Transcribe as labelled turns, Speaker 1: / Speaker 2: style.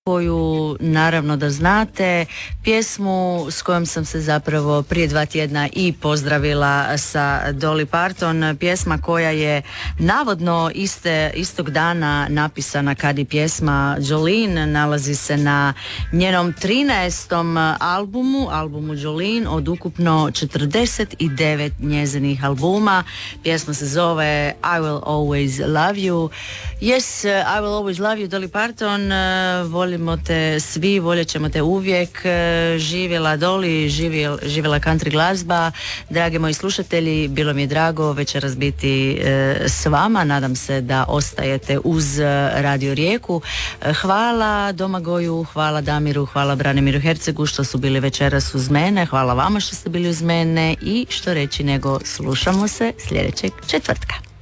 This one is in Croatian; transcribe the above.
Speaker 1: koju naravno da znate, pjesmu s kojom sam se zapravo prije 2 tjedna i pozdravila sa Dolly Parton, pjesma koja je navodno istog dana napisana kad i pjesma Jolene, nalazi se na njenom 13. albumu Jolene od ukupno 49 njezinih albuma. Pjesma se zove I Will Always Love You. Yes, I Will Always Love You, Dolly Parton. Volimo te svi, voljet ćemo te uvijek. Živjela Dolly, živjela country glazba. Dragi moji slušatelji, bilo mi je drago večeras biti s vama. Nadam se da ostajete uz Radio Rijeku. Hvala Domagoju, hvala Damiru, hvala Branimiru Hercegu što su bili večeras uz mene. Hvala vama što ste bili uz mene i što reći nego slušamo se sljedećeg četvrtka.